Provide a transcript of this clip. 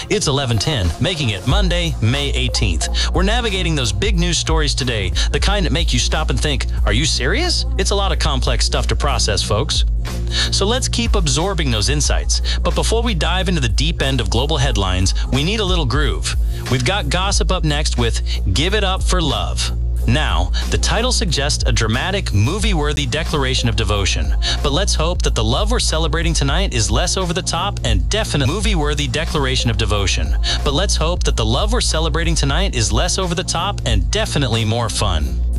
It's 11:10, making it Monday, May 18th. We're navigating those big news stories today, the kind that make you stop and think, are you serious? It's a lot of complex stuff to process, folks. So let's keep absorbing those insights. But before we dive into the deep end of global headlines, we need a little groove. We've got gossip up next with Give It Up for Love. Now, the title suggests a dramatic, movie-worthy declaration of devotion. But let's hope that the love we're celebrating tonight is less over the top and definitely movie-worthy declaration of devotion. But let's hope that the love we're celebrating tonight is less over the top and definitely more fun.